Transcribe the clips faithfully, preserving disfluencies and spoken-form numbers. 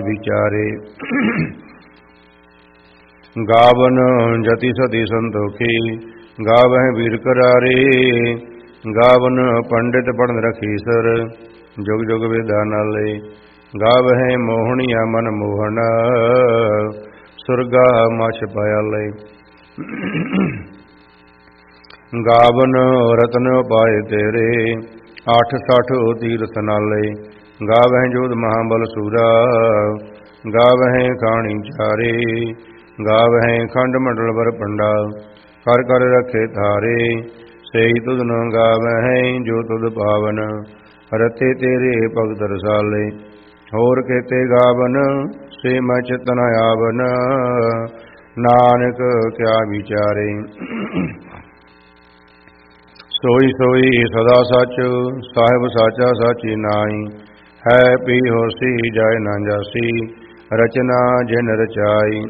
ਵਿਚਾਰੇ। ਗਾਵਨ ਜਤੀ ਸਤੀ ਸੰਤੋਖੀ, ਗਾਵਹਿ ਵੀਰ ਕਰਾਰੇ। ਗਾਵਨ ਪੰਡਿਤ ਪੜਨ ਰਖੀਸਰ, ਜੁਗ ਜੁਗ ਵੇਦਾਂ ਨਾਲੇ। ਗਾਵਹਿ ਮੋਹਣੀਆ ਮਨ ਮੋਹਨ, ਸੁਰਗਾ ਮਛ ਪਾਇਆਲੇ। ਗਾਵਨ ਰਤਨ ਉਪਾਏ ਤੇਰੇ, ਅੱਠ ਸੱਠ ਤੀਰਥ ਨਾਲੇ। ਗਾਵਹਿ ਜੋਧ ਮਹਾਬਲ ਸੂਰਾ, ਗਾਵਹਿ ਖਾਣੀ ਚਾਰੇ। ਗਾਵਹਿ ਖੰਡ ਮੰਡਲ ਵਰ ਪੰਡਾ, ਕਰ ਕਰ ਰਖੇ ਥਾਰੇ। ਸਹੀ ਤੁਧ ਨ ਗਾਵਹਿ ਜੋ ਤੁਧ ਪਾਵਨ, ਰਤੇ ਤੇਰੇ ਭਗਤ ਰਸਾਲੇ। ਹੋਰ ਕੇਤੇ ਗਾਵਨ ਸੇ ਮੈਂ ਚਿਤਨ ਆਵਨ, ਨਾਨਕ ਕਿਆ ਵਿਚਾਰੇ। ਸੋਈ ਸੋਈ ਸਦਾ ਸੱਚ, ਸਾਹਿਬ ਸਾਚਾ ਸਾਚੀ ਨਾਈ। ਹੈ ਪੀ ਹੋਸੀ ਜਾਇ ਨਾ ਜਾਸੀ, ਰਚਨਾ ਜਿਨ ਰਚਾਈ।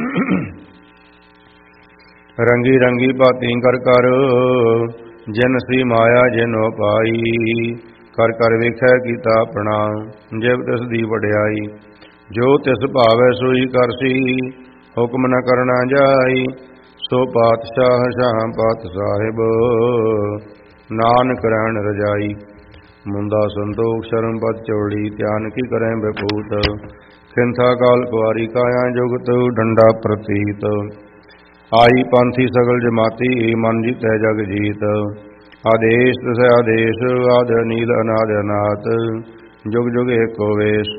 ਰੰਗੀ ਰੰਗੀ ਭਾਤੀ ਕਰ ਕਰ, ਜਿਨ ਸੀ ਮਾਇਆ ਜਿਨੋ ਪਾਈ। ਕਰ ਕਰ ਵੇਖੈ ਕੀਤਾ ਆਪਣਾ, ਜਿਵ ਤਿਸ ਦੀ ਵਡਿਆਈ। ਜੋ ਤਿਸ ਭਾਵੈ ਸੋਈ ਕਰਸੀ, ਹੁਕਮ ਨ ਕਰਨਾ ਜਾਈ। ਸੋ ਪਾਤਸ਼ਾਹ ਸ਼ਾਹ ਪਾਤ ਸਾਹਿਬ, ਨਾਨਕ ਰਹਿਣ ਰਜਾਈ। ਮੁੰਦਾ ਸੰਤੋਖ ਸ਼ਰਮ ਪਦ ਚੌੜੀ, ਧਿਆਨ ਕੀ ਕਰੈ ਬਪੂਤ। ਖਿੰਥਾ ਕਾਲ ਕੁਆਰੀ ਕਾਇਆ ਜੁਗਤ, ਡੰਡਾ ਪ੍ਰਤੀਤ। ਆਈ ਪੰਥੀ ਸਗਲ ਜਮਾਤੀ, ਮਨ ਜੀਤੈ ਜਗ ਜੀਤ। ਆਦੇਸ਼ ਤਿਸੈ ਆਦੇਸ਼, ਆਦਿ ਅਨੀਲ ਅਨਾਦਿ ਅਨਾਥ। ਜੁਗ ਜੁਗ ਏਕੋ ਵੇਸ਼।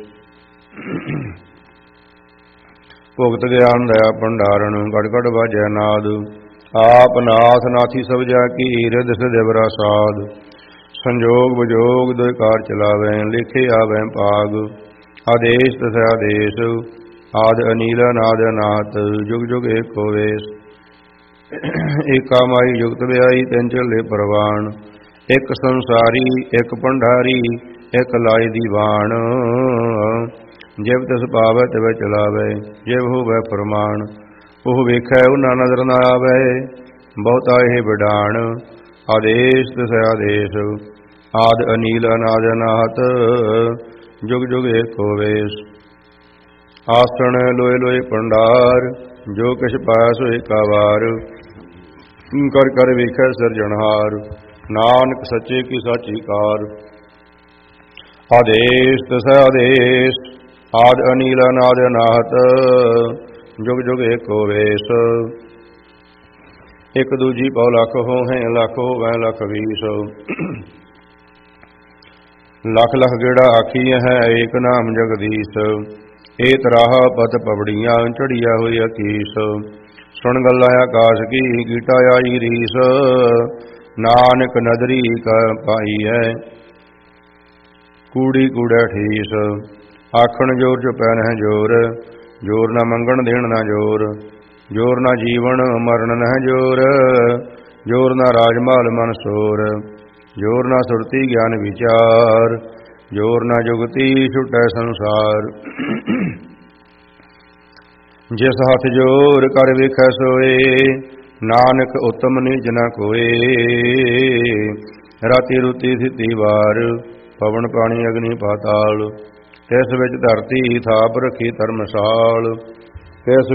ਭੁਗਤ ਗਿਆਨ ਦਇਆ ਭੰਡਾਰਨ, ਗੜ ਗੜ ਵਾਜੈ ਨਾਦ। ਆਪ ਨਾਥ ਨਾਥੀ ਸਭ ਜਾ ਕੀ, ਰਿਦ ਸਿਦਿਵਰਾ ਸਾਧ। ਸੰਜੋਗ ਵਿਜੋਗ ਦੁਇ ਕਾਰ ਚਲਾਵੈ, ਲਿਖੇ ਆਵੈ ਭਾਗ। ਆਦੇਸ਼ ਤਿਸੈ ਆਦੇਸ਼, ਆਦਿ ਅਨੀਲ ਅਨਾਦਿ ਅਨਾਥ। ਜੁਗ ਜੁਗ ਏਕੋ ਵੇਸ਼। ਏਕਾ ਮਾਈ ਜੁਗਤ ਵਿਆਈ, ਤਿੰਨ ਚੱਲੇ ਪ੍ਰਵਾਨ। ਇੱਕ ਸੰਸਾਰੀ ਇੱਕ ਭੰਡਾਰੀ, ਇੱਕ ਲਾਈ ਦੀਵਾਨ। ਜਿਵ ਤਿਸ ਪਾਵੈ ਤਿਵੈ ਚਲਾਵੈ, ਜਿਵ ਹੋਵੈ ਫਰਮਾਨ। ਉਹ ਵੇਖੈ ਉਹਨਾਂ ਨਜ਼ਰ ਨ ਆਵੈ, ਬਹੁਤਾ ਇਹ ਵਿਡਾਣ। ਆਦੇਸ਼ ਤਿਸੈ ਆਦੇਸ਼, ਆਦਿ ਅਨੀਲ ਅਨਾਦਿ ਅਨਾਥ। ਜੁਗ ਜੁਗ ਏਕੋ ਵੇਸ਼। ਆਸਣ ਲੋਏ ਲੋਏ ਭੰਡਾਰ, ਜੋ ਕਿਛ ਪਾਇਆ ਸੋ ਏਕਾ ਵਾਰ। ਕਰ ਕਰ ਵੇਖੈ ਸਿਰਜਣਹਾਰ, ਨਾਨਕ ਸੱਚੇ ਕੀ ਸਾਚੀ ਕਾਰ। ਆਦੇਸ਼ ਤਿਸੈ ਆਦੇਸ਼, ਆਦਿ ਅਨੀਲ ਅਨਾਦਿ ਅਨਾਹਤ। ਜੁਗ ਜੁਗ ਏਕੋ ਵੇਸ਼। ਇੱਕ ਦੂਜੀ ਪਉ ਲੱਖ ਹੋਹੈ, ਲੱਖ ਹੋਵੈ ਲੱਖ ਵੀਸ। ਲੱਖ ਲੱਖ ਗੇੜਾ ਆਖੀਐ ਹੈ, ਏਕ ਨਾਮ ਜਗਦੀਸ਼। ਏ ਤਰਾਹ ਪਤ ਪਵੜੀਆਂ, ਚੜੀਆ ਹੋਈ ਅਕੀਸ। ਸੁਣ ਗੱਲਾਂ ਆਕਾਸ਼ ਕੀ, ਗੀਟਾ ਆਈ ਰੀਸ। ਨਾਨਕ ਨਦਰੀ ਕ ਪਾਈ ਹੈ, ਕੂੜੀ ਕੂੜੈ ਠੀਸ। ਆਖਣ ਜੋਰ ਚੁਪੈ ਨਹਿ ਜੋਰ, ਜੋਰ ਨਾ ਮੰਗਣ ਦੇਣ ਨਾ ਜੋਰ। ਜੋਰ ਨਾ ਜੀਵਨ ਮਰਨ ਨਹਿ ਜੋਰ, ਜੋਰ ਨਾ ਰਾਜਮਾਲ ਮਨ ਸੋਰ। ਜੋਰ ਨਾ ਸੁਰਤੀ ਗਿਆਨ ਵਿਚਾਰ, ਜੋਰ ਨਾ ਜੁਗਤੀ ਛੁਟੈ ਸੰਸਾਰ। ਜਿਸ ਹੱਥ ਜੋਰ ਕਰ ਵੇਖੈ ਸੋਏ, ਨਾਨਕ ਉਤਮ ਨੀਚ ਨ ਕੋਏ। ਰਾਤੀ ਰੁਤੀ ਥਿਤੀ ਵਾਰ, ਪਵਨ ਪਾਣੀ ਅਗਨੀ ਪਾਤਾਲ। ਤਿਸ ਵਿੱਚ ਧਰਤੀ ਥਾਪ ਰਖੀ ਧਰਮਸਾਲ। ਤਿਸ